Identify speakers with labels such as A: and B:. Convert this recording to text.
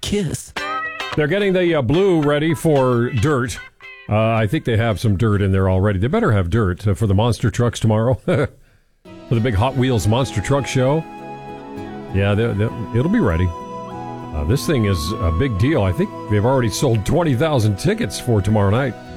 A: kiss.
B: They're getting the blue ready for dirt. I think they have some dirt in there already. They better have dirt for the monster trucks tomorrow. For the big Hot Wheels monster truck show. Yeah, it'll be ready. This thing is a big deal. I think they've already sold 20,000 tickets for tomorrow night.